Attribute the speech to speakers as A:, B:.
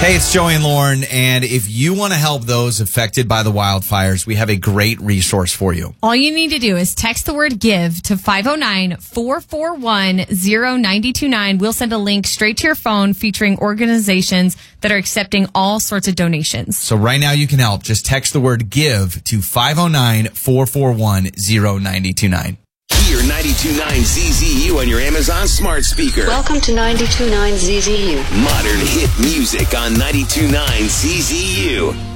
A: Hey, it's Joey and Lauren, and if you want to help those affected by the wildfires, we have a great resource for you.
B: All you need to do is text the word GIVE to 509-441-0929. We'll send a link straight to your phone featuring organizations that are accepting all sorts of donations.
A: So right now you can help. Just text the word GIVE to 509-441-0929.
C: Hear 92.9 ZZU on your Amazon smart speaker.
D: Welcome to 92.9 ZZU.
C: Modern hit music on 92.9 ZZU.